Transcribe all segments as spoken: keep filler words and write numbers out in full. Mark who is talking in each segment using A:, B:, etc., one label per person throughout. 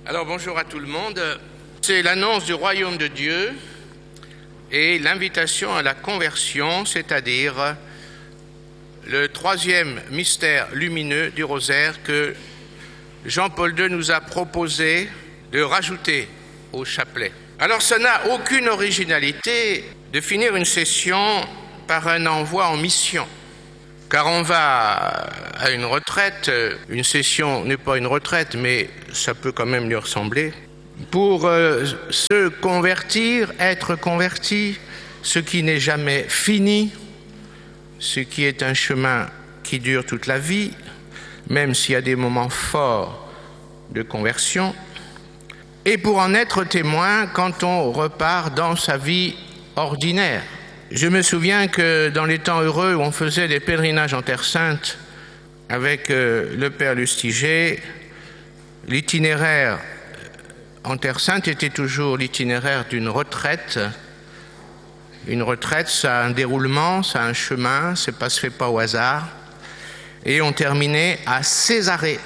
A: Alors bonjour à tout le monde. C'est l'annonce du royaume de Dieu et l'invitation à la conversion, c'est-à-dire le troisième mystère lumineux du rosaire que Jean-Paul deux nous a proposé de rajouter au chapelet. Alors ça n'a aucune originalité de finir une session par un envoi en mission. Car on va à une retraite, une session n'est pas une retraite, mais ça peut quand même lui ressembler, pour euh, se convertir, être converti, ce qui n'est jamais fini, ce qui est un chemin qui dure toute la vie, même s'il y a des moments forts de conversion, et pour en être témoin quand on repart dans sa vie ordinaire. Je me souviens que dans les temps heureux où on faisait des pèlerinages en Terre Sainte avec euh, le Père Lustiger, l'itinéraire en Terre Sainte était toujours l'itinéraire d'une retraite. Une retraite, ça a un déroulement, ça a un chemin, ça ne se fait pas au hasard. Et on terminait à Césarée.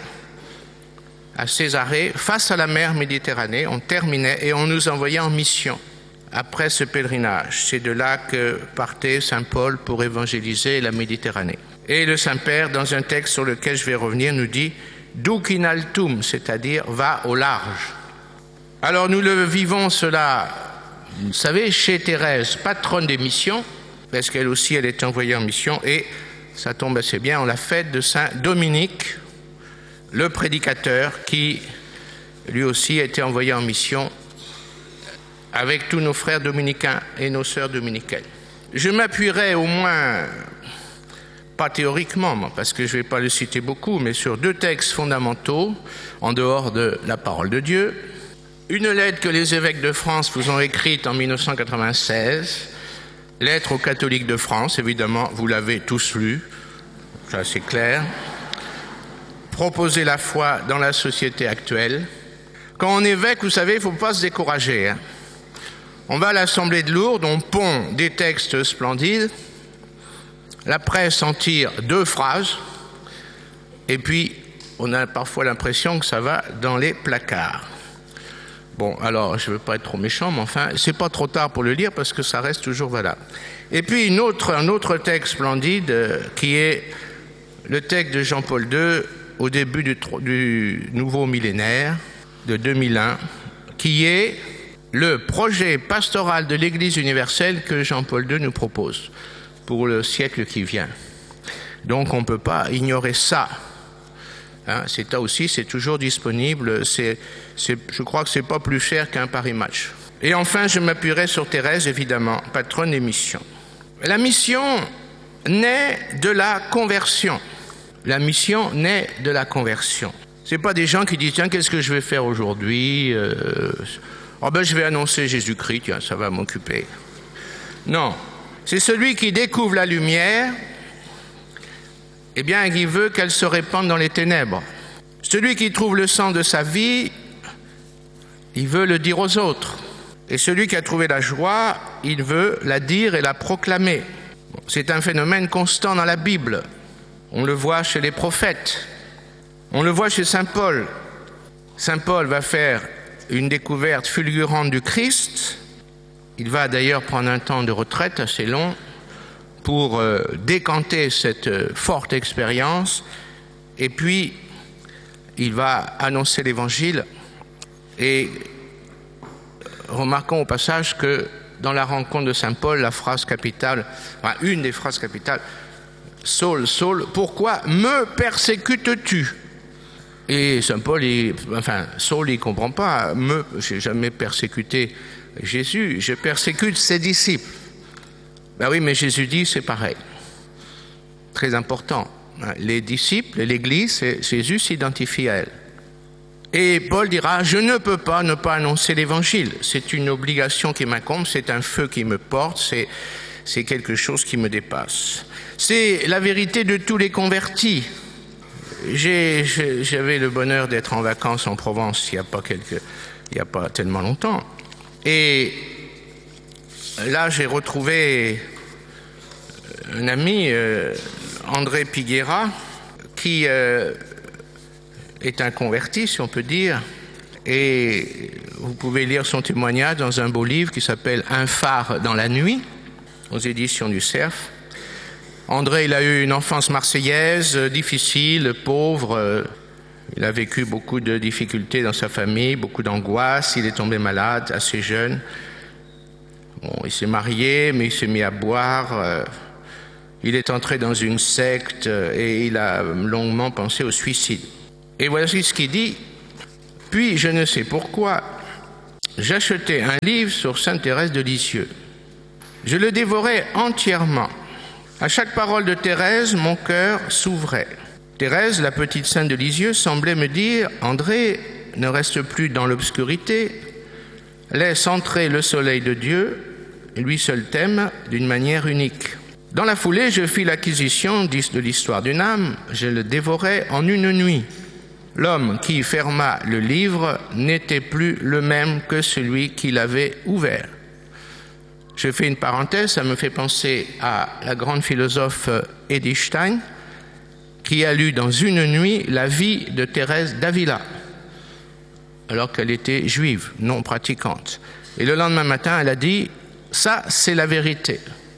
A: À Césarée, face à la mer Méditerranée, on terminait et on nous envoyait en mission. Après ce pèlerinage, c'est de là que partait saint Paul pour évangéliser la Méditerranée. Et le Saint-Père, dans un texte sur lequel je vais revenir, nous dit « Duc in altum », c'est-à-dire « va au large ». Alors nous le vivons cela, vous savez, chez Thérèse, patronne des missions, parce qu'elle aussi, elle est envoyée en mission, et ça tombe assez bien, on la fête de saint Dominique, le prédicateur, qui lui aussi a été envoyé en mission avec tous nos frères dominicains et nos sœurs dominicaines. Je m'appuierai au moins, pas théoriquement, parce que je ne vais pas le citer beaucoup, mais sur deux textes fondamentaux, en dehors de la parole de Dieu. Une lettre que les évêques de France vous ont écrite en mille neuf cent quatre-vingt-seize, lettre aux catholiques de France, évidemment, vous l'avez tous lue, ça c'est clair. Proposer la foi dans la société actuelle. Quand on est évêque, vous savez, il ne faut pas se décourager, hein. On va à l'Assemblée de Lourdes, on pond des textes splendides, la presse en tire deux phrases, et puis on a parfois l'impression que ça va dans les placards. Bon, alors, je ne veux pas être trop méchant, mais enfin, c'est pas trop tard pour le lire parce que ça reste toujours valable. Et puis une autre, un autre texte splendide euh, qui est le texte de Jean-Paul deux au début du, du nouveau millénaire de deux mille un, qui est le projet pastoral de l'Église universelle que Jean-Paul deux nous propose pour le siècle qui vient. Donc on ne peut pas ignorer ça. Hein, c'est ça aussi, c'est toujours disponible. C'est, c'est, je crois que ce n'est pas plus cher qu'un Paris Match. Et enfin, je m'appuierai sur Thérèse, évidemment, patronne des missions. La mission naît de la conversion. La mission naît de la conversion. Ce n'est pas des gens qui disent « Tiens, qu'est-ce que je vais faire aujourd'hui euh, Oh ben, je vais annoncer Jésus-Christ, tiens, ça va m'occuper. » Non, c'est celui qui découvre la lumière, eh bien, il veut qu'elle se répande dans les ténèbres. Celui qui trouve le sens de sa vie, il veut le dire aux autres. Et celui qui a trouvé la joie, il veut la dire et la proclamer. C'est un phénomène constant dans la Bible. On le voit chez les prophètes. On le voit chez saint Paul. Saint Paul va faire une découverte fulgurante du Christ. Il va d'ailleurs prendre un temps de retraite assez long pour euh, décanter cette euh, forte expérience. Et puis, il va annoncer l'Évangile. Et remarquons au passage que dans la rencontre de saint Paul, la phrase capitale, enfin, une des phrases capitales, « Saul, Saul, pourquoi me persécutes-tu » Et saint Paul, il, enfin, Saul, il ne comprend pas. Me, je n'ai jamais persécuté Jésus, je persécute ses disciples. Ben oui, mais Jésus dit, c'est pareil. Très important. Les disciples, l'Église, Jésus s'identifie à elle. Et Paul dira, je ne peux pas ne pas annoncer l'Évangile. C'est une obligation qui m'incombe, c'est un feu qui me porte, c'est, c'est quelque chose qui me dépasse. C'est la vérité de tous les convertis. J'ai, j'avais le bonheur d'être en vacances en Provence il n'y a pas quelques, il n'y a pas tellement longtemps. Et là, j'ai retrouvé un ami, euh, André Piguera, qui euh, est un converti, si on peut dire, Et vous pouvez lire son témoignage dans un beau livre qui s'appelle « Un phare dans la nuit » aux éditions du Cerf. André, il a eu une enfance marseillaise, difficile, pauvre. Il a vécu beaucoup de difficultés dans sa famille, beaucoup d'angoisse. Il est tombé malade assez jeune. Bon, il s'est marié, mais il s'est mis à boire. Il est entré dans une secte et il a longuement pensé au suicide. Et voici ce qu'il dit. Puis, je ne sais pourquoi, j'achetai un livre sur Sainte Thérèse de Lisieux. Je le dévorais entièrement. À chaque parole de Thérèse, mon cœur s'ouvrait. Thérèse, la petite sainte de Lisieux, semblait me dire « André, ne reste plus dans l'obscurité, laisse entrer le soleil de Dieu, lui seul t'aime d'une manière unique. » Dans la foulée, je fis l'acquisition de l'histoire d'une âme, je le dévorais en une nuit. L'homme qui ferma le livre n'était plus le même que celui qui l'avait ouvert. Je fais une parenthèse, ça me fait penser à la grande philosophe Edith Stein, qui a lu dans une nuit la vie de Thérèse d'Avila, alors qu'elle était juive, non pratiquante. Et le lendemain matin, elle a dit « ça, c'est la vérité ».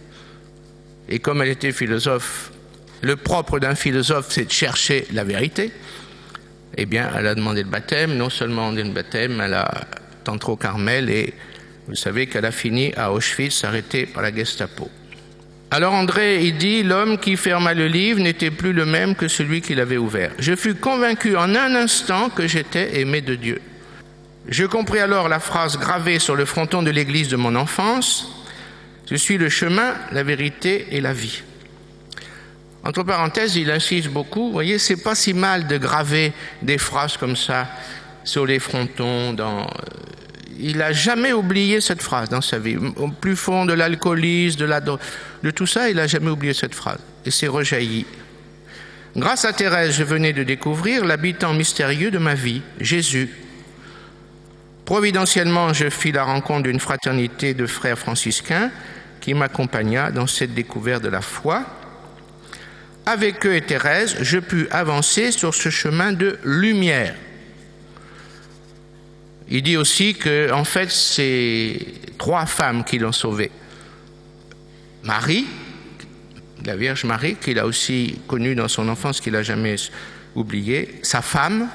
A: Et comme elle était philosophe, le propre d'un philosophe, c'est de chercher la vérité. Eh bien, elle a demandé le baptême, non seulement demandé le baptême, elle a entré au Carmel et vous savez qu'elle a fini à Auschwitz, arrêtée par la Gestapo. Alors André, il dit, l'homme qui ferma le livre n'était plus le même que celui qui l'avait ouvert. Je fus convaincu en un instant que j'étais aimé de Dieu. Je compris alors la phrase gravée sur le fronton de l'église de mon enfance, « Je suis le chemin, la vérité et la vie ». Entre parenthèses, il insiste beaucoup. Vous voyez, c'est pas si mal de graver des phrases comme ça sur les frontons. Dans... Il n'a jamais oublié cette phrase dans sa vie. Au plus fond de l'alcoolisme, de, la... de tout ça, il n'a jamais oublié cette phrase. Et c'est rejailli. Grâce à Thérèse, je venais de découvrir l'habitant mystérieux de ma vie, Jésus. Providentiellement, je fis la rencontre d'une fraternité de frères franciscains qui m'accompagna dans cette découverte de la foi. Avec eux et Thérèse, je pus avancer sur ce chemin de lumière. Il dit aussi que, en fait, c'est trois femmes qui l'ont sauvé. Marie, la Vierge Marie, qu'il a aussi connue dans son enfance, qu'il n'a jamais oublié. Sa femme,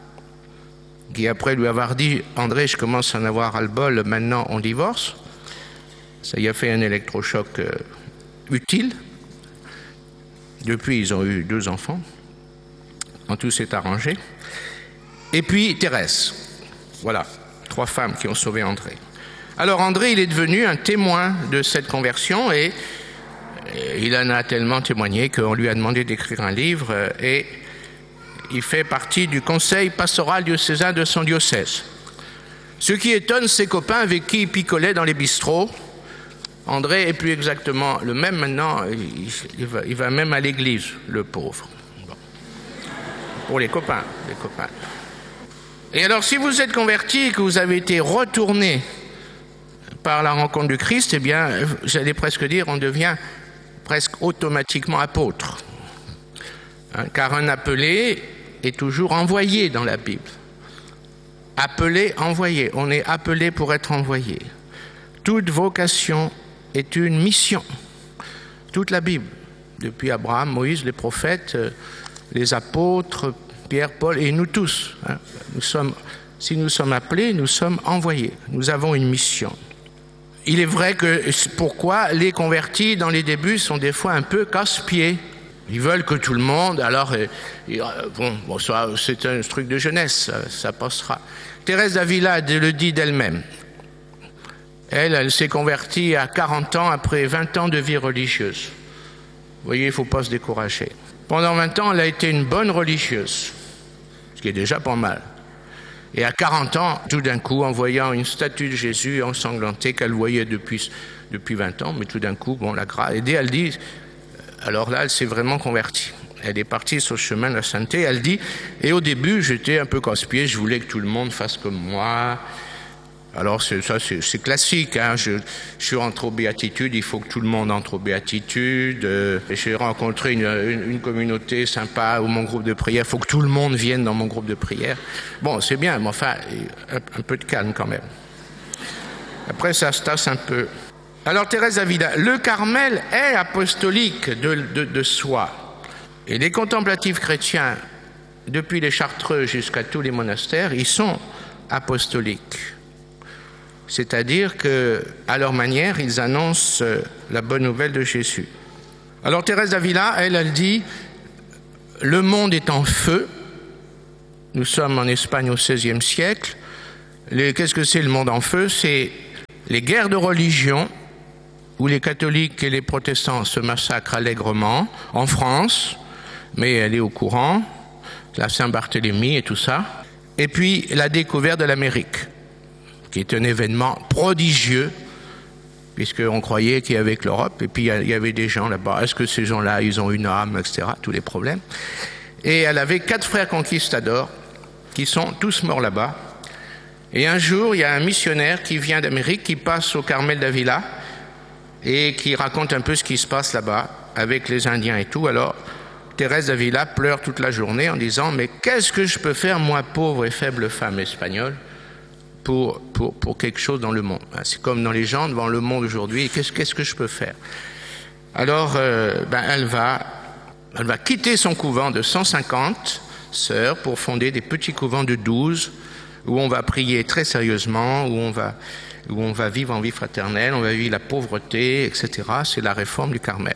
A: qui après lui avoir dit « André, je commence à en avoir ras-le-bol, maintenant on divorce ». Ça y a fait un électrochoc euh, utile. Depuis, ils ont eu deux enfants. En tout s'est arrangé. Et puis, Thérèse. Voilà, trois femmes qui ont sauvé André. Alors, André, il est devenu un témoin de cette conversion et il en a tellement témoigné qu'on lui a demandé d'écrire un livre et il fait partie du conseil pastoral diocésain de son diocèse. Ce qui étonne ses copains avec qui il picolait dans les bistrots. André est plus exactement le même maintenant, il, il, va, il va même à l'église, le pauvre. Bon. Pour les copains, les copains. Et alors, si vous êtes converti et que vous avez été retourné par la rencontre du Christ, eh bien, j'allais presque dire, on devient presque automatiquement apôtre. Hein, car un appelé est toujours envoyé dans la Bible. Appelé, envoyé. On est appelé pour être envoyé. Toute vocation est une mission. Toute la Bible, depuis Abraham, Moïse, les prophètes, les apôtres, Pierre, Paul et nous tous. Hein, nous sommes, si nous sommes appelés, nous sommes envoyés. Nous avons une mission. Il est vrai que pourquoi les convertis dans les débuts sont des fois un peu casse-pieds. Ils veulent que tout le monde, alors euh, bon, bon ça, c'est un truc de jeunesse, ça, ça passera. Thérèse d'Avila le dit d'elle-même. Elle, elle s'est convertie à quarante ans après vingt ans de vie religieuse. Vous voyez, il ne faut pas se décourager. Pendant vingt ans, elle a été une bonne religieuse, ce qui est déjà pas mal. Et à quarante ans, tout d'un coup, en voyant une statue de Jésus ensanglantée qu'elle voyait depuis, depuis vingt ans, mais tout d'un coup, bon, la grâce aidée, elle dit, alors là, elle s'est vraiment convertie. Elle est partie sur le chemin de la sainteté. Elle dit, et au début, j'étais un peu casse-pied, je voulais que tout le monde fasse comme moi. Alors ça c'est classique, hein. je, je suis rentré aux béatitudes, il faut que tout le monde entre aux béatitudes. Euh, J'ai rencontré une, une, une communauté sympa ou mon groupe de prière, il faut que tout le monde vienne dans mon groupe de prière. Bon, c'est bien, mais enfin, un, un peu de calme quand même. Après ça se tasse un peu. Alors Thérèse d'Avila, le Carmel est apostolique de, de, de soi. Et les contemplatifs chrétiens, depuis les Chartreux jusqu'à tous les monastères, ils sont apostoliques. C'est-à-dire qu'à leur manière, ils annoncent la bonne nouvelle de Jésus. Alors Thérèse d'Avila, elle, elle dit « Le monde est en feu. Nous sommes en Espagne au seizième siècle. Qu'est-ce que c'est le monde en feu? C'est les guerres de religion où les catholiques et les protestants se massacrent allègrement, en France, mais elle est au courant, la Saint-Barthélemy et tout ça. Et puis la découverte de l'Amérique, qui est un événement prodigieux, puisqu'on croyait qu'il y avait que l'Europe, et puis il y avait des gens là-bas. Est-ce que ces gens-là, ils ont une âme, et cetera, tous les problèmes. Et elle avait quatre frères conquistadors, qui sont tous morts là-bas. Et un jour, il y a un missionnaire qui vient d'Amérique, qui passe au Carmel d'Avila, et qui raconte un peu ce qui se passe là-bas, avec les Indiens et tout. Alors, Thérèse d'Avila pleure toute la journée en disant « Mais qu'est-ce que je peux faire, moi, pauvre et faible femme espagnole, pour, pour, pour quelque chose dans le monde ?» C'est comme dans les gens devant le monde aujourd'hui, qu'est-ce qu'est-ce que je peux faire? Alors, euh, ben, elle, va, elle va quitter son couvent de cent cinquante sœurs pour fonder des petits couvents de douze, où on va prier très sérieusement, où on va, où on va vivre en vie fraternelle, on va vivre la pauvreté, et cetera. C'est la réforme du Carmel.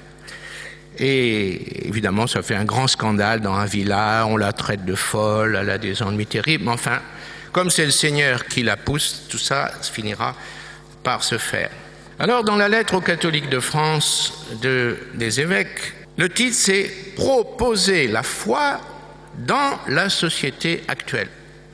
A: Et évidemment, ça fait un grand scandale dans Avila, on la traite de folle, elle a des ennuis terribles, mais enfin, comme c'est le Seigneur qui la pousse, tout ça finira par se faire. Alors, dans la lettre aux catholiques de France de, des évêques, le titre c'est « Proposer la foi dans la société actuelle ».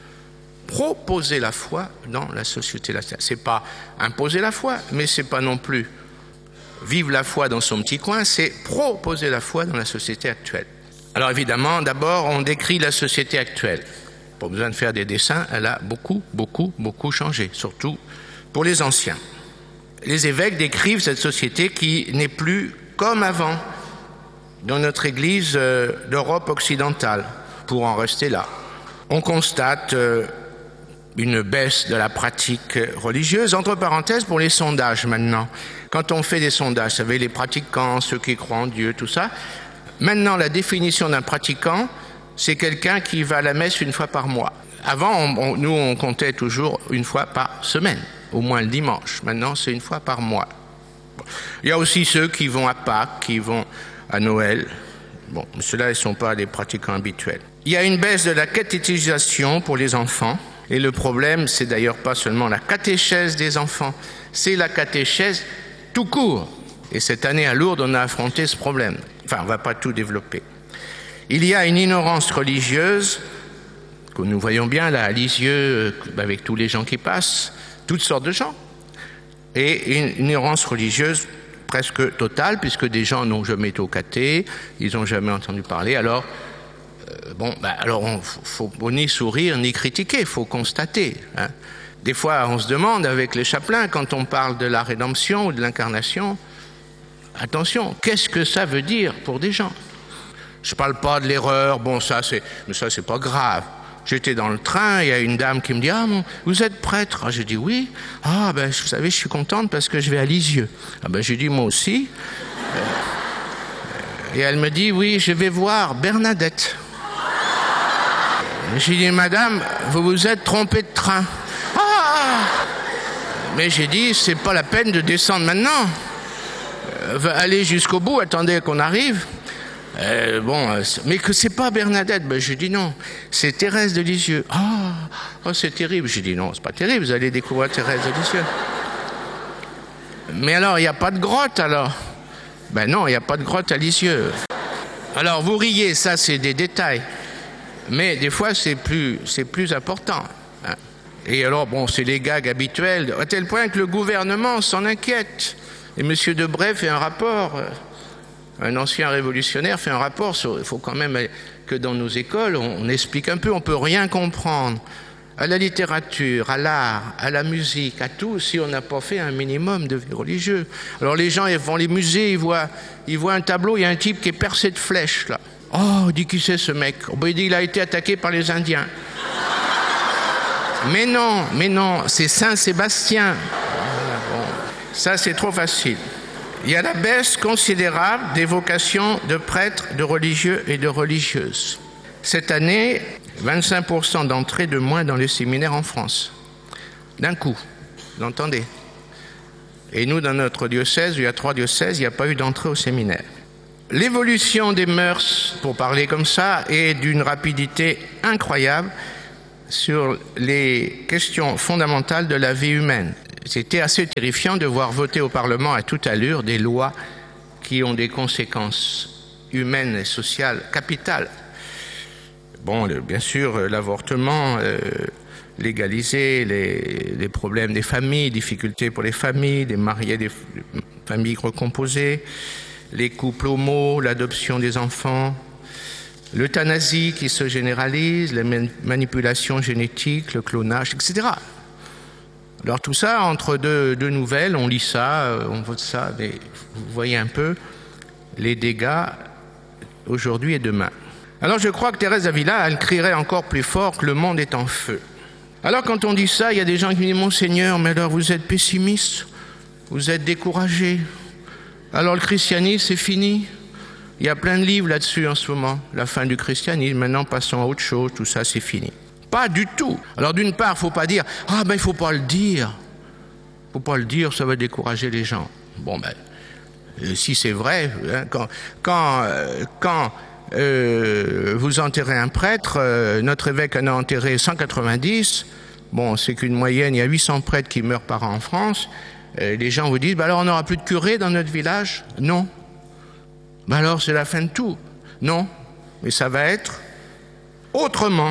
A: Proposer la foi dans la société actuelle. C'est pas imposer la foi, mais c'est pas non plus vivre la foi dans son petit coin, c'est proposer la foi dans la société actuelle. Alors évidemment, d'abord, on décrit la société actuelle. Pas besoin de faire des dessins, elle a beaucoup, beaucoup, beaucoup changé, surtout pour les anciens. Les évêques décrivent cette société qui n'est plus comme avant dans notre Église euh, d'Europe occidentale, pour en rester là. On constate euh, une baisse de la pratique religieuse, entre parenthèses pour les sondages maintenant. Quand on fait des sondages, vous savez, les pratiquants, ceux qui croient en Dieu, tout ça, maintenant la définition d'un pratiquant, c'est quelqu'un qui va à la messe une fois par mois. Avant, on, on, nous, on comptait toujours une fois par semaine, au moins le dimanche. Maintenant, c'est une fois par mois. Bon. Il y a aussi ceux qui vont à Pâques, qui vont à Noël. Bon, ceux-là, ils ne sont pas des pratiquants habituels. Il y a une baisse de la catéchisation pour les enfants. Et le problème, c'est d'ailleurs pas seulement la catéchèse des enfants, c'est la catéchèse tout court. Et cette année à Lourdes, on a affronté ce problème. Enfin, on ne va pas tout développer. Il y a une ignorance religieuse, que nous voyons bien là à Lisieux, avec tous les gens qui passent, toutes sortes de gens. Et une ignorance religieuse presque totale, puisque des gens n'ont jamais été au caté, ils n'ont jamais entendu parler. Alors, euh, bon, bah, alors on faut, faut ni sourire ni critiquer, il faut constater. Hein. Des fois, on se demande avec les chapelains, quand on parle de la rédemption ou de l'incarnation, attention, qu'est-ce que ça veut dire pour des gens? Je ne parle pas de l'erreur, bon, ça, c'est, mais ça, c'est pas grave. J'étais dans le train, il y a une dame qui me dit « Ah, bon, vous êtes prêtre ?» Ah, je dis « Oui. »« Ah, ben, vous savez, je suis contente parce que je vais à Lisieux. » Ah, ben, j'ai dit « Moi aussi. » Et elle me dit « Oui, je vais voir Bernadette. » J'ai dit « Madame, vous vous êtes trompée de train. » Ah! Mais j'ai dit « C'est pas la peine de descendre maintenant. Euh, allez jusqu'au bout, attendez qu'on arrive. » Euh, bon, mais que c'est pas Bernadette. Ben, je dis non, c'est Thérèse de Lisieux. Ah, oh, c'est terrible. Je dis non, c'est pas terrible, vous allez découvrir Thérèse de Lisieux. Mais alors, il n'y a pas de grotte alors? Ben non, il n'y a pas de grotte à Lisieux. Alors, vous riez, ça c'est des détails. Mais des fois, c'est plus, c'est plus important. Hein. Et alors, bon, c'est les gags habituels, à tel point que le gouvernement s'en inquiète. Et M. Debray fait un rapport. Un ancien révolutionnaire fait un rapport sur... Il faut quand même que dans nos écoles, on, on explique un peu, on ne peut rien comprendre à la littérature, à l'art, à la musique, à tout, si on n'a pas fait un minimum de vie religieuse. Alors les gens, ils vont les musées, ils voient, ils voient un tableau, il y a un type qui est percé de flèches, là. Oh, il dit, qui c'est ce mec? Oh, ben, il dit, il a été attaqué par les Indiens. Mais non, mais non, c'est Saint Sébastien. Voilà, bon. Ça, c'est trop facile. Il y a la baisse considérable des vocations de prêtres, de religieux et de religieuses. Cette année, vingt-cinq pour cent d'entrées de moins dans les séminaires en France. D'un coup, vous entendez? Et nous, dans notre diocèse, il y a trois diocèses, il n'y a pas eu d'entrée au séminaire. L'évolution des mœurs, pour parler comme ça, est d'une rapidité incroyable sur les questions fondamentales de la vie humaine. C'était assez terrifiant de voir voter au Parlement à toute allure des lois qui ont des conséquences humaines et sociales capitales. Bon, le, bien sûr, l'avortement, euh, légaliser les, les problèmes des familles, difficultés pour les familles, des mariés, des familles recomposées, les couples homo, l'adoption des enfants, l'euthanasie qui se généralise, les manipulations génétiques, le clonage, et cetera. Alors tout ça, entre deux, deux nouvelles, on lit ça, on vote ça, mais vous voyez un peu les dégâts aujourd'hui et demain. Alors je crois que Thérèse d'Avila, elle crierait encore plus fort que le monde est en feu. Alors quand on dit ça, il y a des gens qui me disent « Monseigneur, mais alors vous êtes pessimiste, vous êtes découragé. Alors le christianisme, c'est fini ?» Il y a plein de livres là-dessus en ce moment. La fin du christianisme, maintenant passons à autre chose, tout ça c'est fini. Pas du tout. Alors d'une part, il ne faut pas dire « Ah ben il ne faut pas le dire. Il ne faut pas le dire, ça va décourager les gens. » Bon ben, si c'est vrai, hein, quand, quand, euh, quand euh, vous enterrez un prêtre, euh, notre évêque en a enterré cent quatre-vingt-dix, bon c'est qu'une moyenne, il y a huit cents prêtres qui meurent par an en France, euh, les gens vous disent bah, « alors on n'aura plus de curé dans notre village ?» Non. Bah alors c'est la fin de tout. Non, mais ça va être autrement.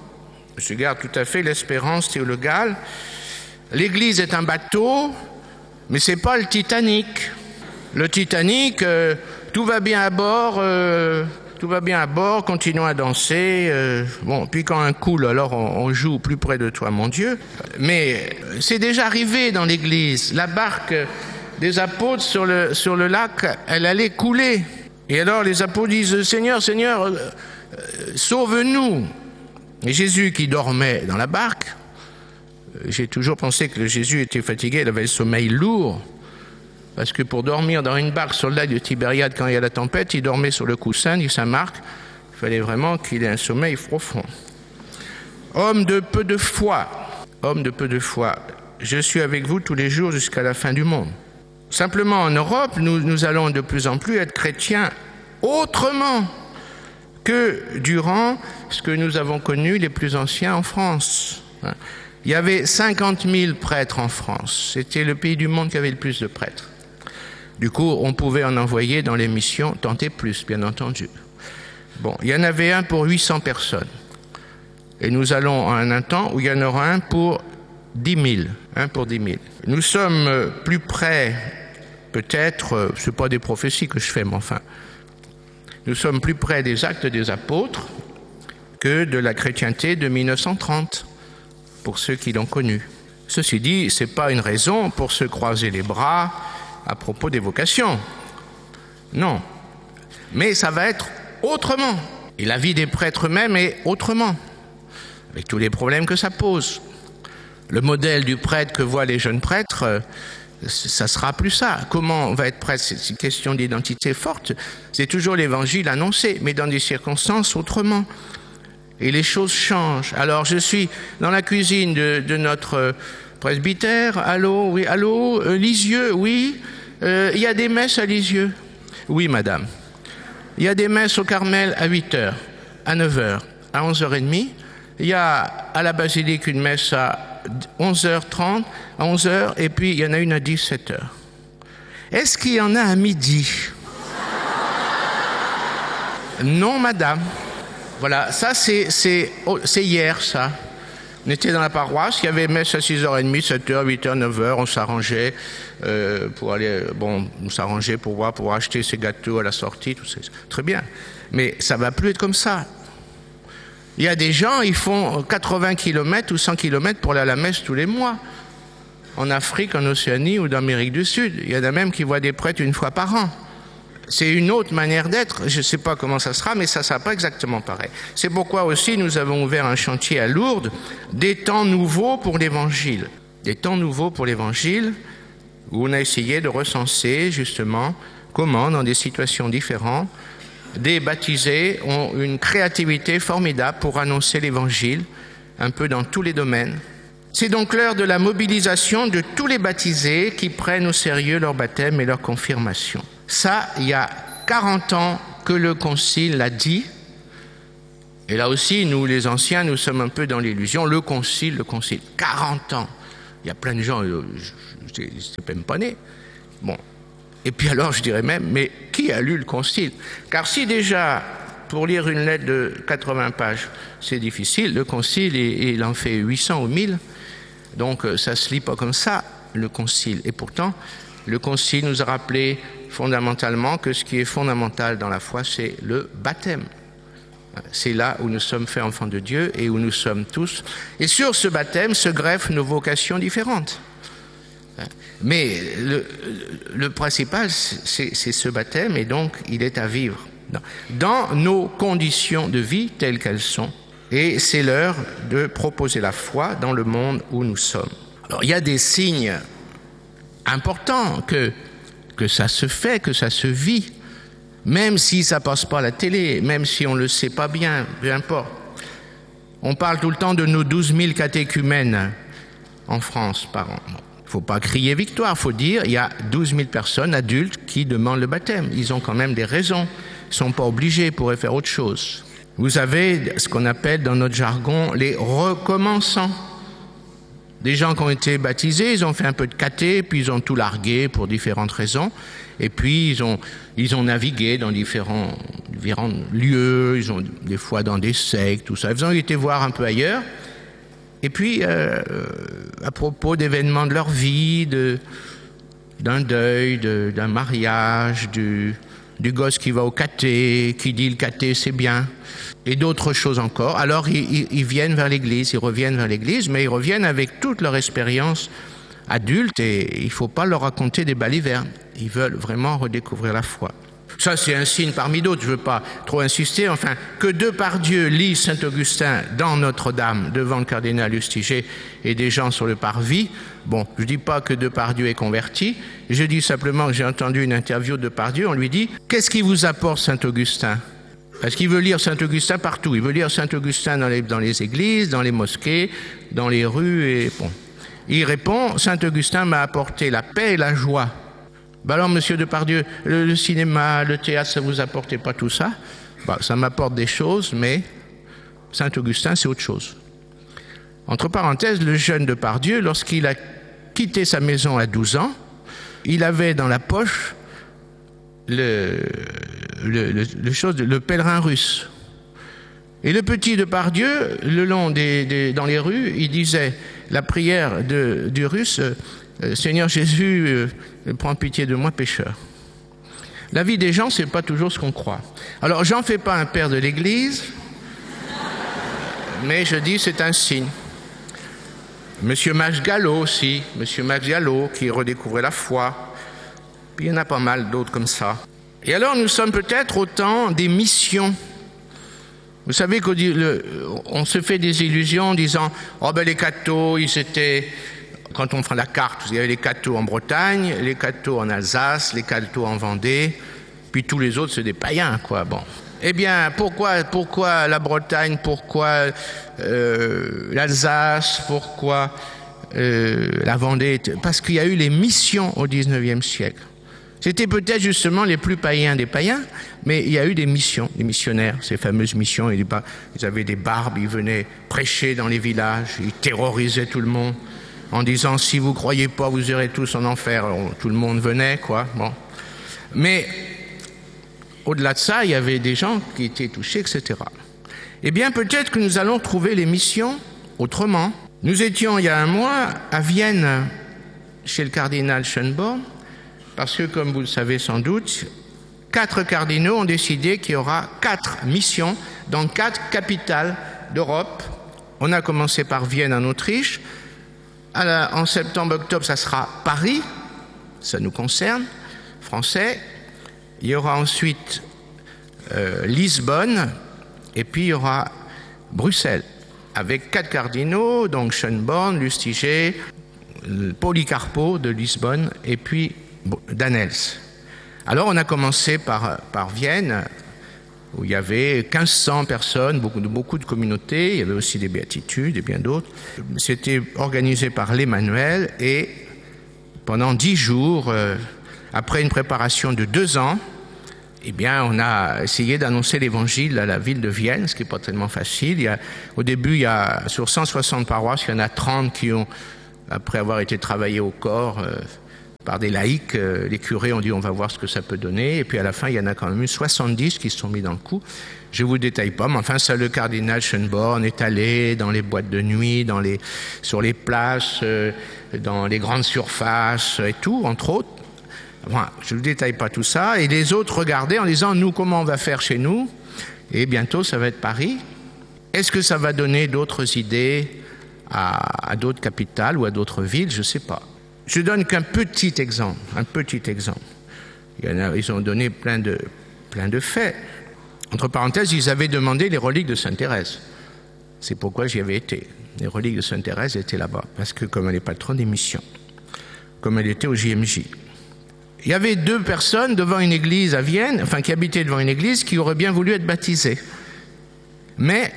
A: Je garde tout à fait l'espérance théologale. L'Église est un bateau, mais c'est pas le Titanic. Le Titanic, euh, tout va bien à bord, euh, tout va bien à bord, continuons à danser. Euh, bon, puis quand un coule, alors on, on joue plus près de toi, mon Dieu. Mais c'est déjà arrivé dans l'Église. La barque des apôtres sur le, sur le lac, elle allait couler. Et alors les apôtres disent « Seigneur, Seigneur, euh, euh, sauve-nous !» Et Jésus qui dormait dans la barque, euh, j'ai toujours pensé que Jésus était fatigué, il avait le sommeil lourd, parce que pour dormir dans une barque sur le lac de Tibériade quand il y a la tempête, il dormait sur le coussin, dit Saint Marc, il fallait vraiment qu'il ait un sommeil profond. Homme de peu de foi, homme de peu de foi, je suis avec vous tous les jours jusqu'à la fin du monde. Simplement en Europe, nous, nous allons de plus en plus être chrétiens autrement que durant ce que nous avons connu les plus anciens en France. Il y avait cinquante mille prêtres en France. C'était le pays du monde qui avait le plus de prêtres. Du coup, on pouvait en envoyer dans les missions, tenter plus, bien entendu. Bon, il y en avait un pour huit cents personnes. Et nous allons à un temps où il y en aura un pour dix mille. Un pour dix mille. Nous sommes plus près, peut-être, ce n'est pas des prophéties que je fais, mais enfin, nous sommes plus près des actes des apôtres que de la chrétienté de mille neuf cent trente, pour ceux qui l'ont connue. Ceci dit, ce n'est pas une raison pour se croiser les bras à propos des vocations. Non. Mais ça va être autrement. Et la vie des prêtres eux-mêmes est autrement, avec tous les problèmes que ça pose. Le modèle du prêtre que voient les jeunes prêtres, ça sera plus ça. Comment on va être prêtre? C'est une question d'identité forte. C'est toujours l'évangile annoncé, mais dans des circonstances autrement. Et les choses changent. Alors je suis dans la cuisine de, de notre presbytère. Allô, oui, allô, euh, Lisieux, oui. Il euh, y a des messes à Lisieux? Oui, madame. Il y a des messes au Carmel à huit heures, à neuf heures, à onze heures trente. Il y a à la basilique une messe à onze heures trente, à onze heures, et puis il y en a une à dix-sept heures. Est-ce qu'il y en a à midi? Non, madame. Voilà, ça c'est oh, hier, ça. On était dans la paroisse, il y avait messe à six heures trente, sept heures, huit heures, neuf heures, on s'arrangeait euh, pour aller, bon, on s'arrangeait pour voir, pour acheter ses gâteaux à la sortie, tout ça. Très bien. Mais ça ne va plus être comme ça. Il y a des gens, ils font quatre-vingts kilomètres ou cent kilomètres pour aller à la messe tous les mois. En Afrique, en Océanie ou d'Amérique du Sud. Il y en a même qui voient des prêtres une fois par an. C'est une autre manière d'être. Je ne sais pas comment ça sera, mais ça ne sera pas exactement pareil. C'est pourquoi aussi nous avons ouvert un chantier à Lourdes, des temps nouveaux pour l'Évangile. Des temps nouveaux pour l'Évangile, où on a essayé de recenser justement comment, dans des situations différentes, des baptisés ont une créativité formidable pour annoncer l'Évangile, un peu dans tous les domaines. C'est donc l'heure de la mobilisation de tous les baptisés qui prennent au sérieux leur baptême et leur confirmation. Ça, il y a quarante ans que le Concile l'a dit. Et là aussi, nous, les anciens, nous sommes un peu dans l'illusion. Le Concile, le Concile, quarante ans. Il y a plein de gens, euh, je ne sais même pas né. Bon. Et puis alors, je dirais même, mais qui a lu le Concile? Car si déjà, pour lire une lettre de quatre-vingts pages, c'est difficile, le Concile, il en fait huit cents ou mille. Donc ça ne se lit pas comme ça, le Concile. Et pourtant, le Concile nous a rappelé fondamentalement que ce qui est fondamental dans la foi, c'est le baptême. C'est là où nous sommes faits enfants de Dieu et où nous sommes tous. Et sur ce baptême se greffent nos vocations différentes. Mais le, le principal, c'est ce baptême, et donc il est à vivre dans nos conditions de vie telles qu'elles sont. Et c'est l'heure de proposer la foi dans le monde où nous sommes. Alors il y a des signes importants que, que ça se fait, que ça se vit, même si ça passe pas à la télé, même si on le sait pas bien, peu importe. On parle tout le temps de nos douze mille catéchumènes en France par an. Il ne faut pas crier victoire, il faut dire il y a douze mille personnes adultes qui demandent le baptême. Ils ont quand même des raisons, ils ne sont pas obligés, ils pourraient faire autre chose. Vous avez ce qu'on appelle dans notre jargon les recommençants. Des gens qui ont été baptisés, ils ont fait un peu de caté, puis ils ont tout largué pour différentes raisons. Et puis ils ont, ils ont navigué dans différents, différents lieux, ils ont des fois dans des sectes, tout ça. Ils ont été voir un peu ailleurs. Et puis, euh, à propos d'événements de leur vie, de, d'un deuil, de, d'un mariage, du, du gosse qui va au caté, qui dit le caté c'est bien, et d'autres choses encore. Alors ils, ils viennent vers l'Église, ils reviennent vers l'Église, mais ils reviennent avec toute leur expérience adulte, et il ne faut pas leur raconter des balivernes. Ils veulent vraiment redécouvrir la foi. Ça, c'est un signe parmi d'autres, je ne veux pas trop insister. Enfin, que Depardieu lit Saint-Augustin dans Notre-Dame devant le cardinal Lustiger et des gens sur le parvis. Bon, je ne dis pas que Depardieu est converti, je dis simplement que j'ai entendu une interview de Depardieu, on lui dit « Qu'est-ce qui vous apporte Saint-Augustin » Parce qu'il veut lire Saint-Augustin partout. Il veut lire Saint-Augustin dans les, dans les églises, dans les mosquées, dans les rues, et bon. Il répond « Saint-Augustin m'a apporté la paix et la joie ». Ben alors, monsieur Depardieu, le, le cinéma, le théâtre, ça ne vous apportait pas tout ça? Ben, ça m'apporte des choses, mais Saint-Augustin, c'est autre chose. Entre parenthèses, le jeune Depardieu, lorsqu'il a quitté sa maison à douze ans, il avait dans la poche le, le, le, le, chose, le pèlerin russe. Et le petit Depardieu, le long des, des, dans les rues, il disait la prière de, du russe, euh, Seigneur Jésus, euh, prends pitié de moi, pécheur. La vie des gens, c'est pas toujours ce qu'on croit. Alors, j'en fais pas un père de l'Église, mais je dis c'est un signe. Monsieur Max Gallo aussi, Monsieur Max Gallo qui redécouvrait la foi. Puis il y en a pas mal d'autres comme ça. Et alors, nous sommes peut-être au temps des missions. Vous savez qu'on se fait des illusions en disant « Oh ben les cathos, ils étaient... » Quand on prend la carte, il y avait les cathos en Bretagne, les cathos en Alsace, les cathos en Vendée, puis tous les autres, c'est des païens, quoi. Bon. Eh bien, pourquoi, pourquoi la Bretagne, pourquoi euh, l'Alsace, pourquoi euh, la Vendée? Parce qu'il y a eu les missions au dix-neuvième siècle. C'était peut-être justement les plus païens des païens, mais il y a eu des missions, des missionnaires, ces fameuses missions. Ils avaient des barbes, ils venaient prêcher dans les villages, ils terrorisaient tout le monde en disant « si vous ne croyez pas, vous irez tous en enfer ». Tout le monde venait, quoi. Bon. Mais au-delà de ça, il y avait des gens qui étaient touchés, et cetera. Eh bien, peut-être que nous allons trouver les missions autrement. Nous étions, il y a un mois, à Vienne, chez le cardinal Schönborn, parce que, comme vous le savez sans doute, quatre cardinaux ont décidé qu'il y aura quatre missions dans quatre capitales d'Europe. On a commencé par Vienne en Autriche. À la, en septembre-octobre, ça sera Paris, ça nous concerne, français. Il y aura ensuite euh, Lisbonne, et puis il y aura Bruxelles, avec quatre cardinaux, donc Schönborn, Lustiger, Policarpo de Lisbonne, et puis Danels. Alors on a commencé par, par Vienne, où il y avait quinze cents personnes, beaucoup de, beaucoup de communautés, il y avait aussi des béatitudes et bien d'autres. C'était organisé par l'Emmanuel et pendant dix jours, euh, après une préparation de deux ans, eh bien, on a essayé d'annoncer l'évangile à la ville de Vienne, ce qui n'est pas tellement facile. Il y a, au début, il y a, sur cent soixante paroisses, il y en a trente qui ont, après avoir été travaillés au corps, euh, par des laïcs, euh, les curés ont dit on va voir ce que ça peut donner, et puis à la fin il y en a quand même eu soixante-dix qui se sont mis dans le coup. Je ne vous détaille pas, mais enfin ça, le cardinal Schönborn est allé dans les boîtes de nuit, dans les, sur les places, euh, dans les grandes surfaces et tout, entre autres. Enfin, je ne vous détaille pas tout ça, et les autres regardaient en disant nous comment on va faire chez nous, et bientôt ça va être Paris. Est-ce que ça va donner d'autres idées à, à d'autres capitales ou à d'autres villes? Je ne sais pas. Je donne qu'un petit exemple, un petit exemple. Il y en a, ils ont donné plein de, plein de faits. Entre parenthèses, ils avaient demandé les reliques de Sainte Thérèse. C'est pourquoi j'y avais été. Les reliques de Sainte Thérèse étaient là-bas, parce que comme elle est patronne des missions, comme elle était au J M J. Il y avait deux personnes devant une église à Vienne, enfin qui habitaient devant une église, qui auraient bien voulu être baptisées. Mais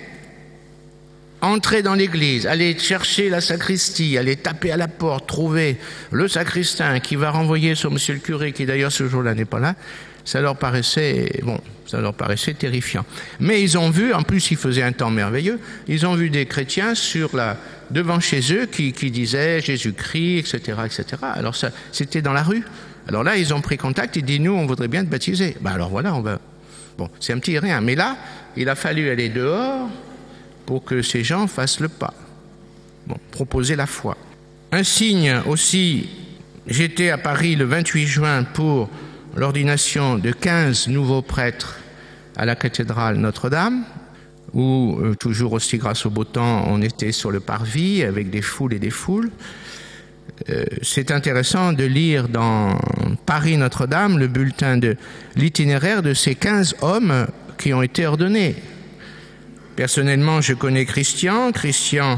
A: entrer dans l'église, aller chercher la sacristie, aller taper à la porte, trouver le sacristain qui va renvoyer sur monsieur le curé, qui d'ailleurs ce jour-là n'est pas là, ça leur paraissait, bon, ça leur paraissait terrifiant. Mais ils ont vu, en plus il faisait un temps merveilleux, ils ont vu des chrétiens sur la, devant chez eux qui, qui disaient Jésus-Christ, et cetera, et cetera. Alors ça, c'était dans la rue. Alors là, ils ont pris contact, ils disent nous, on voudrait bien te baptiser. Ben alors voilà, on va. Bon, c'est un petit rien. Mais là, il a fallu aller dehors pour que ces gens fassent le pas. Bon, proposer la foi. Un signe aussi, j'étais à Paris le vingt-huit juin pour l'ordination de quinze nouveaux prêtres à la cathédrale Notre-Dame, où, euh, toujours aussi grâce au beau temps, on était sur le parvis avec des foules et des foules. Euh, c'est intéressant de lire dans Paris Notre-Dame le bulletin de l'itinéraire de ces quinze hommes qui ont été ordonnés. Personnellement, je connais Christian. Christian,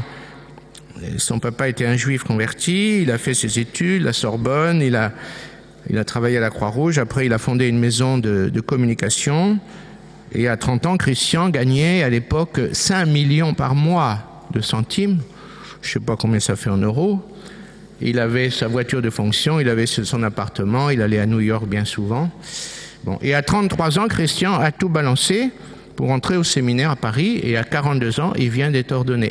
A: son papa était un juif converti, il a fait ses études, la Sorbonne, il a, il a travaillé à la Croix-Rouge, après il a fondé une maison de, de communication. Et à trente ans, Christian gagnait à l'époque cinq millions par mois de centimes. Je ne sais pas combien ça fait en euros. Il avait sa voiture de fonction, il avait son appartement, il allait à New York bien souvent. Bon. Et à trente-trois ans, Christian a tout balancé pour entrer au séminaire à Paris, et à quarante-deux ans, il vient d'être ordonné.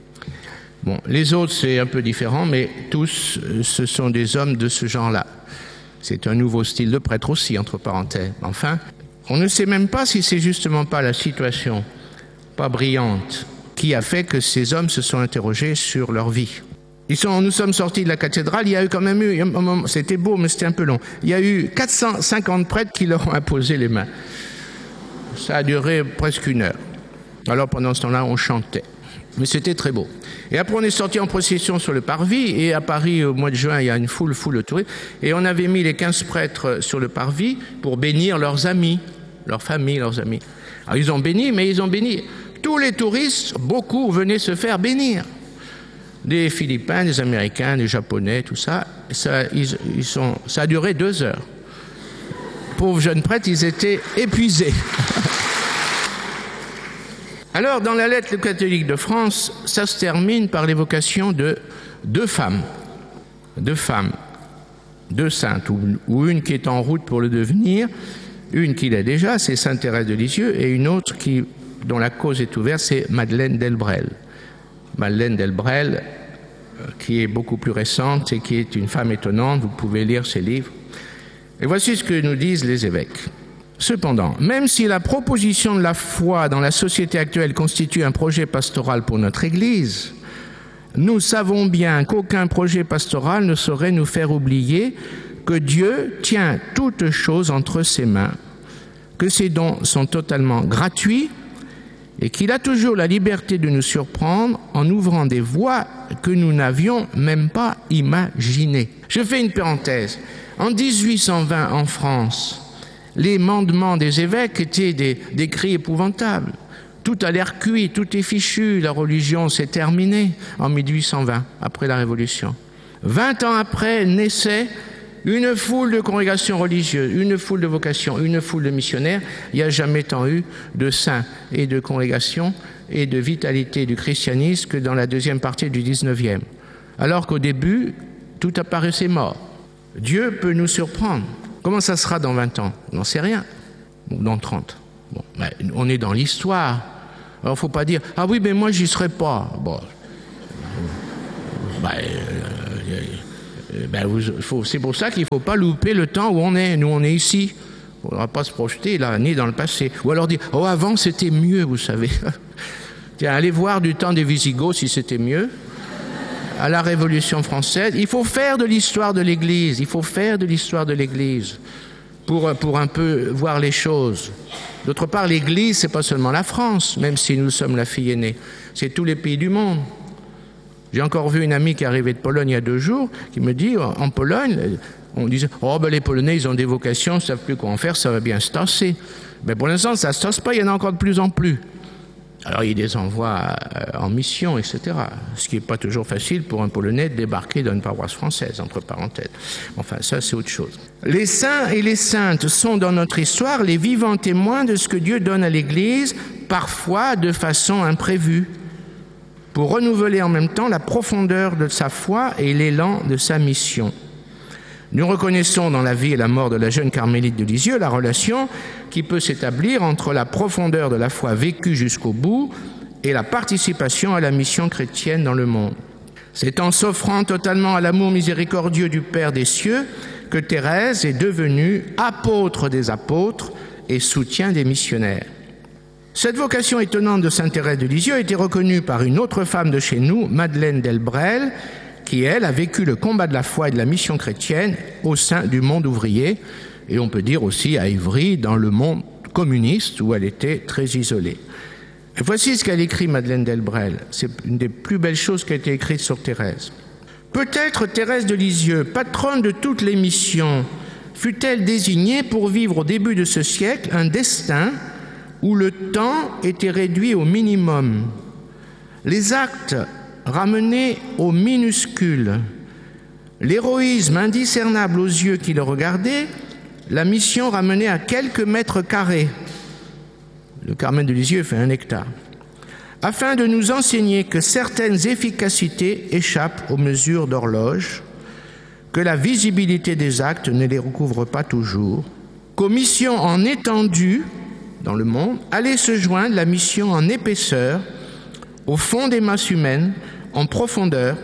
A: Bon, les autres, c'est un peu différent, mais tous, ce sont des hommes de ce genre-là. C'est un nouveau style de prêtre aussi, entre parenthèses. Enfin, on ne sait même pas si c'est justement pas la situation pas brillante qui a fait que ces hommes se sont interrogés sur leur vie. Ils sont, nous sommes sortis de la cathédrale, il y a eu quand même eu, c'était beau, mais c'était un peu long, il y a eu quatre cent cinquante prêtres qui leur ont imposé les mains. Ça a duré presque une heure. Alors pendant ce temps-là, on chantait. Mais c'était très beau. Et après, on est sorti en procession sur le parvis, et à Paris, au mois de juin, il y a une foule, foule de touristes, et on avait mis les quinze prêtres sur le parvis pour bénir leurs amis, leurs familles, leurs amis. Alors ils ont béni, mais ils ont béni. Tous les touristes, beaucoup venaient se faire bénir. Des Philippins, des Américains, des Japonais, tout ça. Ça, ils, ils sont, ça a duré deux heures. Pauvres jeunes prêtres, ils étaient épuisés. Alors, dans la lettre catholique de France, ça se termine par l'évocation de deux femmes. Deux femmes, deux saintes, ou, ou une qui est en route pour le devenir, une qui l'est déjà, c'est Sainte Thérèse de Lisieux, et une autre qui, dont la cause est ouverte, c'est Madeleine Delbrel. Madeleine Delbrel, qui est beaucoup plus récente et qui est une femme étonnante, vous pouvez lire ses livres. Et voici ce que nous disent les évêques. Cependant, même si la proposition de la foi dans la société actuelle constitue un projet pastoral pour notre Église, nous savons bien qu'aucun projet pastoral ne saurait nous faire oublier que Dieu tient toutes choses entre ses mains, que ses dons sont totalement gratuits et qu'il a toujours la liberté de nous surprendre en ouvrant des voies que nous n'avions même pas imaginées. Je fais une parenthèse. En dix-huit cent vingt, en France, les mandements des évêques étaient des, des cris épouvantables. Tout a l'air cuit, tout est fichu, la religion s'est terminée en mille huit cent vingt, après la Révolution. Vingt ans après, naissait une foule de congrégations religieuses, une foule de vocations, une foule de missionnaires. Il n'y a jamais tant eu de saints et de congrégations et de vitalité du christianisme que dans la deuxième partie du dix-neuvième. Alors qu'au début, tout apparaissait mort. Dieu peut nous surprendre. Comment ça sera dans vingt ans? On n'en sait rien. Ou dans trente. Bon, ben, on est dans l'histoire. Alors, il ne faut pas dire « Ah oui, mais moi, j'y serai pas. » Bon. Ben, euh, ben, vous, faut, c'est pour ça qu'il ne faut pas louper le temps où on est. Nous, on est ici. On ne faudra pas se projeter là, ni dans le passé. Ou alors dire « Oh, avant, c'était mieux, vous savez. » Tiens, allez voir du temps des Visigoths si c'était mieux. À la Révolution française. Il faut faire de l'histoire de l'Église. Il faut faire de l'histoire de l'Église pour, pour un peu voir les choses. D'autre part, l'Église, ce n'est pas seulement la France, même si nous sommes la fille aînée. C'est tous les pays du monde. J'ai encore vu une amie qui est arrivée de Pologne il y a deux jours, qui me dit, en Pologne, on disait, oh ben les Polonais, ils ont des vocations, ils ne savent plus quoi en faire, ça va bien se tasser. Mais pour l'instant, ça ne se tasse pas, il y en a encore de plus en plus. Alors, il les envoie en mission, et cetera. Ce qui n'est pas toujours facile pour un Polonais de débarquer dans une paroisse française, entre parenthèses. Enfin, ça, c'est autre chose. Les saints et les saintes sont dans notre histoire les vivants témoins de ce que Dieu donne à l'Église, parfois de façon imprévue, pour renouveler en même temps la profondeur de sa foi et l'élan de sa mission. Nous reconnaissons dans la vie et la mort de la jeune carmélite de Lisieux la relation qui peut s'établir entre la profondeur de la foi vécue jusqu'au bout et la participation à la mission chrétienne dans le monde. C'est en s'offrant totalement à l'amour miséricordieux du Père des cieux que Thérèse est devenue apôtre des apôtres et soutien des missionnaires. Cette vocation étonnante de sainte Thérèse de Lisieux a été reconnue par une autre femme de chez nous, Madeleine Delbrel, qui, elle, a vécu le combat de la foi et de la mission chrétienne au sein du monde ouvrier, et on peut dire aussi à Ivry, dans le monde communiste, où elle était très isolée. Et voici ce qu'elle écrit, Madeleine Delbrel. C'est une des plus belles choses qui a été écrite sur Thérèse. Peut-être Thérèse de Lisieux, patronne de toutes les missions, fut-elle désignée pour vivre au début de ce siècle un destin où le temps était réduit au minimum. Les actes ramené au minuscule, l'héroïsme indiscernable aux yeux qui le regardaient, la mission ramenée à quelques mètres carrés. Le Carmel de Lisieux fait un hectare. Afin de nous enseigner que certaines efficacités échappent aux mesures d'horloge, que la visibilité des actes ne les recouvre pas toujours, qu'aux missions en étendue dans le monde, allait se joindre la mission en épaisseur, au fond des masses humaines, en profondeur,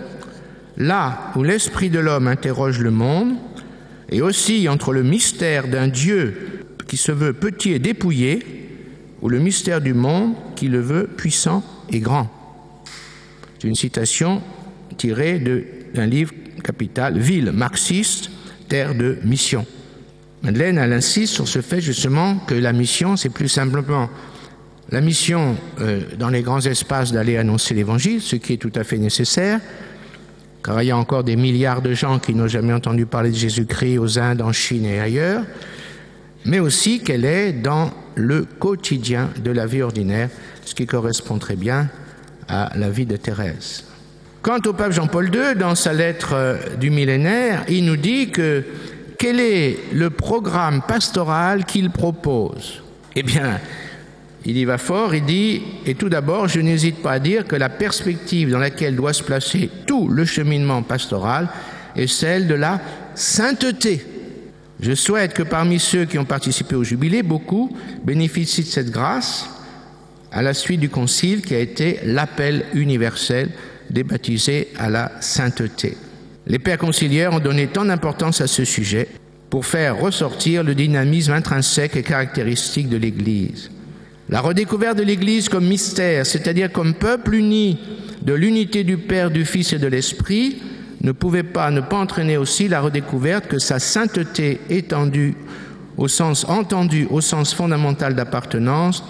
A: là où l'esprit de l'homme interroge le monde, et aussi entre le mystère d'un Dieu qui se veut petit et dépouillé, ou le mystère du monde qui le veut puissant et grand. C'est une citation tirée d'un livre capital, Ville marxiste, terre de mission. Madeleine, elle insiste sur ce fait justement que la mission, c'est plus simplement la mission euh, dans les grands espaces d'aller annoncer l'Évangile, ce qui est tout à fait nécessaire, car il y a encore des milliards de gens qui n'ont jamais entendu parler de Jésus-Christ aux Indes, en Chine et ailleurs, mais aussi qu'elle est dans le quotidien de la vie ordinaire, ce qui correspond très bien à la vie de Thérèse. Quant au pape Jean-Paul deux, dans sa lettre du millénaire, il nous dit que quel est le programme pastoral qu'il propose? Eh bien, il y va fort, il dit, et tout d'abord, je n'hésite pas à dire que la perspective dans laquelle doit se placer tout le cheminement pastoral est celle de la sainteté. Je souhaite que parmi ceux qui ont participé au jubilé, beaucoup bénéficient de cette grâce à la suite du concile qui a été l'appel universel des baptisés à la sainteté. Les pères conciliaires ont donné tant d'importance à ce sujet pour faire ressortir le dynamisme intrinsèque et caractéristique de l'Église. La redécouverte de l'Église comme mystère, c'est-à-dire comme peuple uni de l'unité du Père, du Fils et de l'Esprit, ne pouvait pas ne pas entraîner aussi la redécouverte que sa sainteté étendue au sens entendu, au sens fondamental d'appartenance,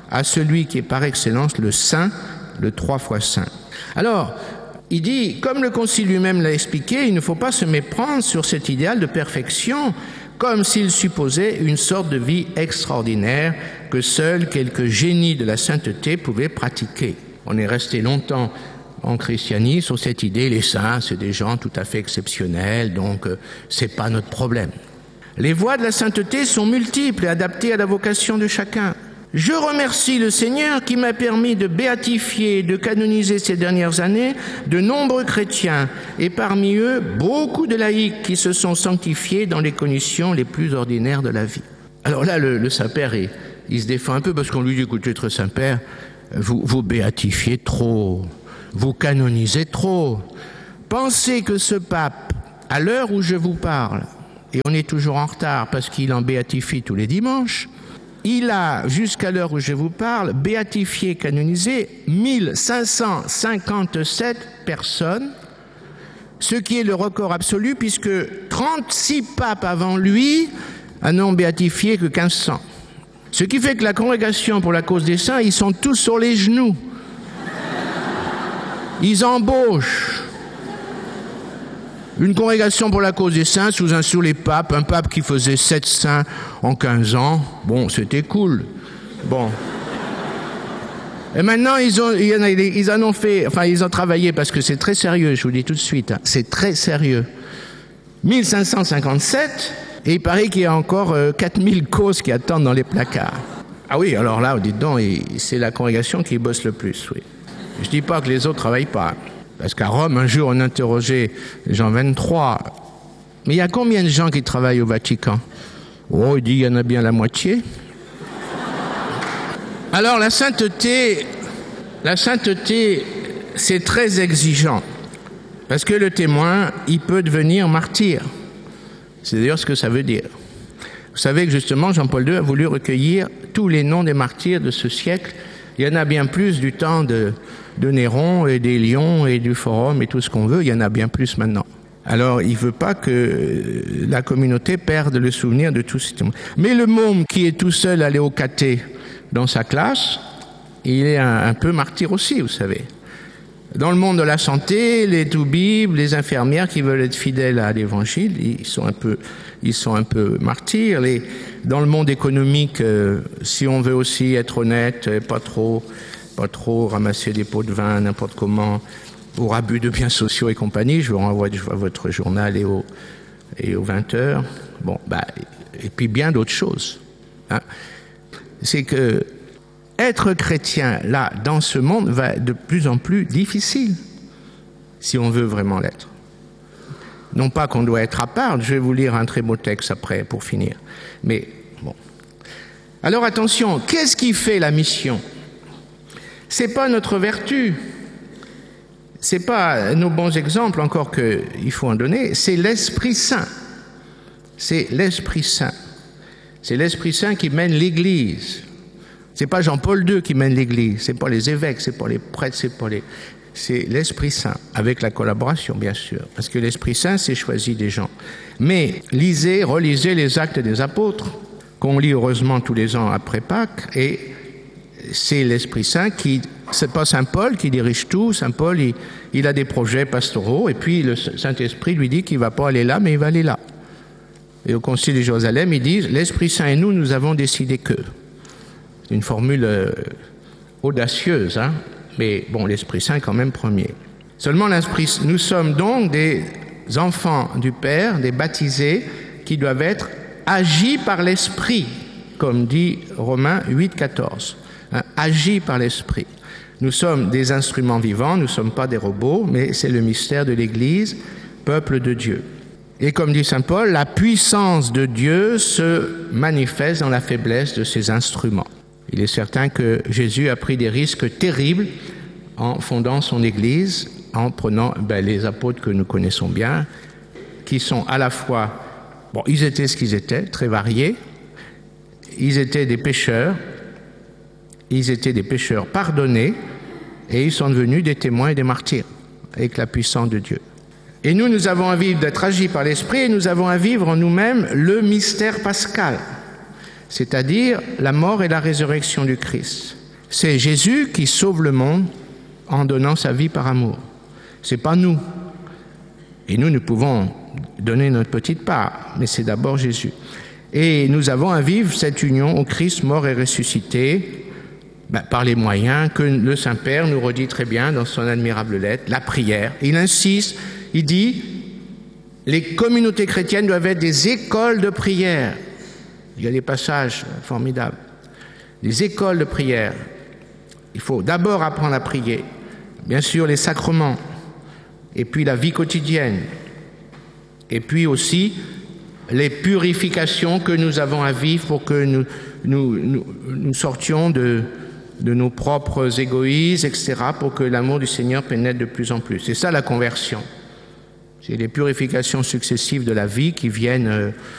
A: à celui qui est par excellence le Saint, le trois fois Saint. Alors, il dit, comme le Concile lui-même l'a expliqué, il ne faut pas se méprendre sur cet idéal de perfection, comme s'il supposait une sorte de vie extraordinaire que seuls quelques génies de la sainteté pouvaient pratiquer. On est resté longtemps en christianisme sur cette idée, les saints, c'est des gens tout à fait exceptionnels, donc euh, c'est pas notre problème. Les voies de la sainteté sont multiples et adaptées à la vocation de chacun. Je remercie le Seigneur qui m'a permis de béatifier et de canoniser ces dernières années de nombreux chrétiens et parmi eux beaucoup de laïcs qui se sont sanctifiés dans les conditions les plus ordinaires de la vie. Alors là, le, le Saint-Père, il, il se défend un peu parce qu'on lui dit, écoutez, très Saint-Père, vous, vous béatifiez trop, vous canonisez trop. Pensez que ce pape, à l'heure où je vous parle, et on est toujours en retard parce qu'il en béatifie tous les dimanches, il a, jusqu'à l'heure où je vous parle, béatifié, canonisé mille cinq cent cinquante-sept personnes, ce qui est le record absolu puisque trente-six papes avant lui n'ont béatifié que quinze cents. Ce qui fait que la congrégation pour la cause des saints, ils sont tous sur les genoux. Ils embauchent une congrégation pour la cause des saints sous un sous les papes, un pape qui faisait sept saints en quinze ans. Bon, c'était cool. Bon. Et maintenant, ils, ont, ils en ont fait, enfin, ils ont travaillé parce que c'est très sérieux, je vous dis tout de suite, hein, c'est très sérieux. mille cinq cent cinquante-sept, et il paraît qu'il y a encore euh, quatre mille causes qui attendent dans les placards. Ah oui, alors là, dites donc, c'est la congrégation qui bosse le plus, oui. Je ne dis pas que les autres ne travaillent pas. Parce qu'à Rome, un jour, on interrogeait Jean vingt-trois. Mais il y a combien de gens qui travaillent au Vatican? Oh, il dit, il y en a bien la moitié. Alors, la sainteté, la sainteté, c'est très exigeant. Parce que le témoin, il peut devenir martyr. C'est d'ailleurs ce que ça veut dire. Vous savez que justement, Jean-Paul deux a voulu recueillir tous les noms des martyrs de ce siècle. Il y en a bien plus du temps de, de Néron et des Lions et du Forum et tout ce qu'on veut. Il y en a bien plus maintenant. Alors, il ne veut pas que la communauté perde le souvenir de tous ces témoins. Mais le môme qui est tout seul allé au caté dans sa classe, il est un, un peu martyr aussi, vous savez. Dans le monde de la santé, les toubibs, les infirmières qui veulent être fidèles à l'évangile, ils sont un peu, ils sont un peu martyrs. Les, dans le monde économique, euh, si on veut aussi être honnête, pas trop, pas trop ramasser des pots de vin n'importe comment, au rabus de biens sociaux et compagnie, je vous renvoie à votre journal et aux et aux vingt heures. Bon, bah, et puis bien d'autres choses. Hein. C'est que être chrétien, là, dans ce monde, va être de plus en plus difficile, si on veut vraiment l'être. Non pas qu'on doit être à part, je vais vous lire un très beau texte après, pour finir. Mais, bon. Alors attention, qu'est-ce qui fait la mission? C'est pas notre vertu, c'est pas nos bons exemples, encore qu'il faut en donner, c'est l'Esprit Saint. C'est l'Esprit Saint. C'est l'Esprit Saint qui mène l'Église. C'est pas Jean-Paul deux qui mène l'Église, c'est pas les évêques, c'est pas les prêtres, c'est pas les... C'est l'Esprit Saint, avec la collaboration, bien sûr. Parce que l'Esprit Saint, c'est choisi des gens. Mais lisez, relisez les Actes des Apôtres, qu'on lit heureusement tous les ans après Pâques, et c'est l'Esprit Saint qui... C'est pas Saint Paul qui dirige tout. Saint Paul, il, il a des projets pastoraux, et puis le Saint-Esprit lui dit qu'il va pas aller là, mais il va aller là. Et au Concile de Jérusalem, ils disent, l'Esprit Saint et nous, nous avons décidé que... Une formule euh, audacieuse, hein, mais bon, l'Esprit Saint quand même premier. Seulement l'Esprit, nous sommes donc des enfants du Père, des baptisés, qui doivent être agis par l'Esprit, comme dit Romains huit, quatorze. Hein, agis par l'Esprit. Nous sommes des instruments vivants, nous ne sommes pas des robots, mais c'est le mystère de l'Église, peuple de Dieu. Et comme dit saint Paul, la puissance de Dieu se manifeste dans la faiblesse de ses instruments. Il est certain que Jésus a pris des risques terribles en fondant son Église, en prenant ben, les apôtres que nous connaissons bien, qui sont à la fois, bon, ils étaient ce qu'ils étaient, très variés, ils étaient des pécheurs, ils étaient des pécheurs pardonnés, et ils sont devenus des témoins et des martyrs, avec la puissance de Dieu. Et nous, nous avons à vivre d'être agis par l'Esprit, et nous avons à vivre en nous-mêmes le mystère pascal, c'est-à-dire la mort et la résurrection du Christ. C'est Jésus qui sauve le monde en donnant sa vie par amour. Ce n'est pas nous. Et nous, nous pouvons donner notre petite part, mais c'est d'abord Jésus. Et nous avons à vivre cette union au Christ mort et ressuscité ben, par les moyens que le Saint-Père nous redit très bien dans son admirable lettre, la prière. Il insiste, il dit, les communautés chrétiennes doivent être des écoles de prière. Il y a des passages formidables. Des écoles de prière. Il faut d'abord apprendre à prier. Bien sûr, les sacrements. Et puis la vie quotidienne. Et puis aussi les purifications que nous avons à vivre pour que nous, nous, nous, nous sortions de, de nos propres égoïsmes, et cetera, pour que l'amour du Seigneur pénètre de plus en plus. C'est ça la conversion. C'est les purifications successives de la vie qui viennent